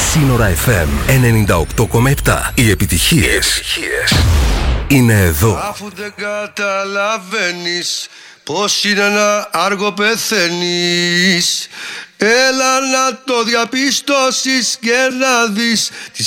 Σύνορα FM 98,7. Οι επιτυχίες είναι εδώ. Αφού δεν καταλαβαίνεις πως είναι να άργο πεθαίνεις, έλα να το διαπιστώσεις και να δεις τι